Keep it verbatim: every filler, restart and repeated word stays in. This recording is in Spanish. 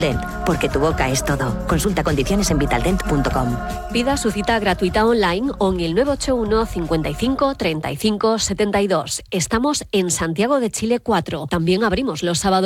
Dent, porque tu boca es todo. Consulta condiciones en vitaldent punto com. Pida su cita gratuita online o en el nueve ocho uno cincuenta y cinco treinta y cinco setenta y dos. Estamos en Santiago de Chile cuatro. También abrimos los sábados